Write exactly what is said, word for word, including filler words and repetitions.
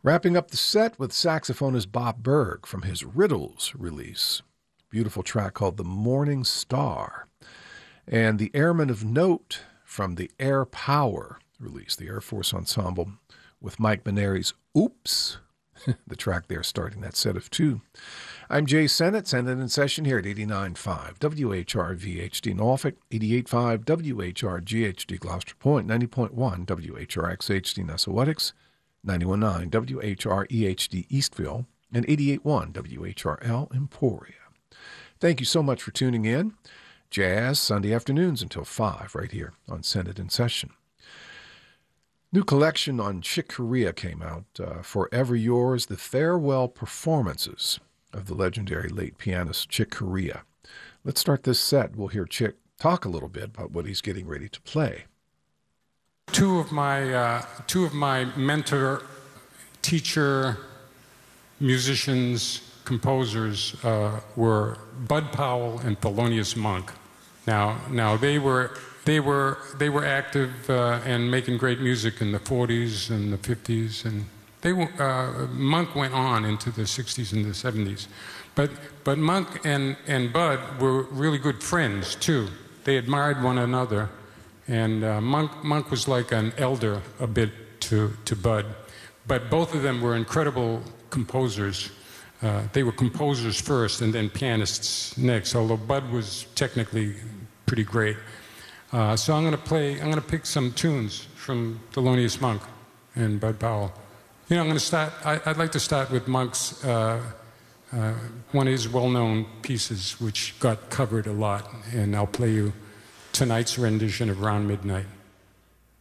Wrapping up the set with saxophonist Bob Berg from his Riddles release. Beautiful track called The Morning Star. And the Airman of Note from the Air Power release, the Air Force Ensemble, with Mike Maneri's Oops, the track there starting that set of two. I'm Jay Sennett, Sennett in Session here at eighty-nine point five W H R V H D Norfolk, eighty-eight point five W H R G H D Gloucester Point, ninety point one W H R X H D Nessawetics, ninety-one point nine W H R E H D Eastville, and eighty-eight point one W H R L Emporia. Thank you so much for tuning in. Jazz, Sunday afternoons until five, right here on Sennett in Session. New collection on Chick Corea came out, uh, Forever Yours, the farewell performances of the legendary late pianist Chick Corea. Let's start this set. We'll hear Chick talk a little bit about what he's getting ready to play. Two of my, uh, two of my mentor, teacher, musicians, composers uh, were Bud Powell and Thelonious Monk. Now, now they were they were they were active uh, and making great music in the forties and the fifties, and they uh, Monk went on into the sixties and the seventies. But but Monk and and Bud were really good friends too. They admired one another, and uh, Monk Monk was like an elder a bit to to Bud. But both of them were incredible composers. Uh, they were composers first and then pianists next, although Bud was technically pretty great. Uh, so I'm going to play, I'm going to pick some tunes from Thelonious Monk and Bud Powell. You know, I'm going to start, I, I'd like to start with Monk's, uh, uh, one of his well-known pieces, which got covered a lot, and I'll play you tonight's rendition of Round Midnight.